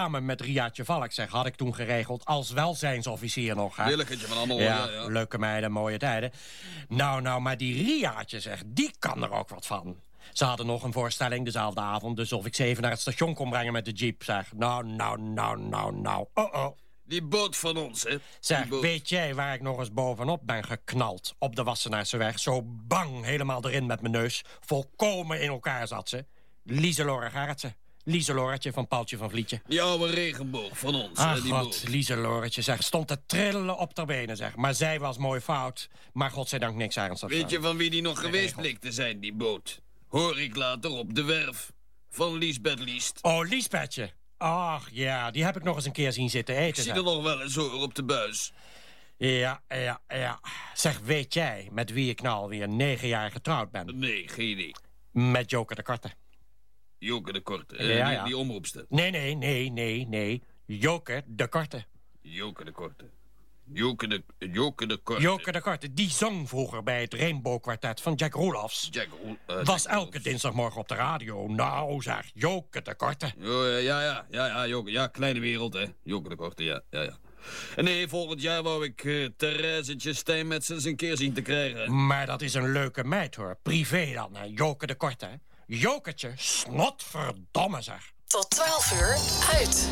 samen met Riaatje Valk, zeg, had ik toen geregeld als welzijnsofficier nog. Hè? Willekentje van allemaal. Ja, Ja. leuke meiden, mooie tijden. Nou, maar die Riaatje, zeg, die kan er ook wat van. Ze hadden nog een voorstelling dezelfde avond, dus of ik ze even naar het station kon brengen met de jeep, zeg. Nou. Oh. Die boot van ons, hè? Zeg, weet jij waar ik nog eens bovenop ben geknald? Op de Wassenaarseweg, zo bang, helemaal erin met mijn neus. Volkomen in elkaar zat ze. Lieselore Gerritsen. Lieseloretje van Paultje van Vlietje. Die oude regenboog van ons, Ach hè, die god, boot. Lieseloretje, zeg, stond te trillen op haar benen, zeg. Maar zij was mooi fout, maar godzijdank niks ernstigs. Weet je van wie die nog geweest bleek te zijn, die boot? Hoor ik later op de werf. Van Liesbeth Liest. Oh, Liesbetje. Ach ja, die heb ik nog eens een keer zien zitten eten. Ik zie zeg. er nog wel eens hoor op de buis. Ja. Zeg, weet jij met wie ik nou alweer 9 jaar getrouwd ben? Nee, geen idee. Met Joke de Korte. Joke de Korte, Ja. die omroepster. Nee. Joke de Korte. Joke de Korte. Joke de Korte. Joke de Korte, die zong vroeger bij het Rainbow Quartet van Jack Roelofs. Was elke dinsdagmorgen op de radio. Nou zeg, Joke de Korte. Ja, Joke. Ja, kleine wereld, hè. Joke de Korte, ja. En nee, volgend jaar wou ik Theresetje Steinmetzens een keer zien te krijgen. Maar dat is een leuke meid, hoor. Privé dan, hè. Joke de Korte. Joketje, snotverdomme zeg. Tot 12 uur, uit.